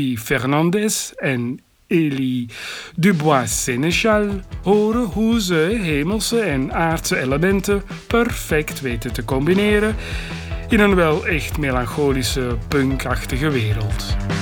Fernandez en Elie Dubois-Sénéchal horen hoe ze hemelse en aardse elementen perfect weten te combineren in een wel echt melancholische, punkachtige wereld.